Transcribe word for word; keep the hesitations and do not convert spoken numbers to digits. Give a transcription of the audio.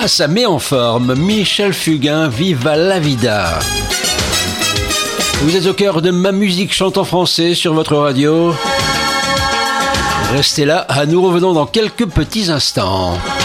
Ah, ça met en forme. Michel Fugain, Viva la vida. Vous êtes au cœur de Ma Musique Chante en Français sur votre radio. Restez là, nous revenons dans quelques petits instants.